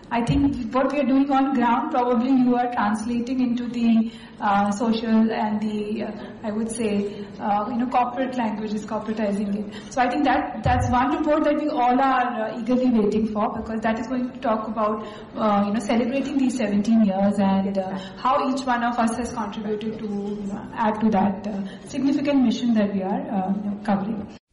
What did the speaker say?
I think what we are doing on ground, probably you are translating into the social and the, I would say, corporate languages, corporatizing it. So I think that's one report that we all are eagerly waiting for, because that is going to talk about, celebrating these 17 years and how each one of us has contributed to add to that significant mission that we are covering.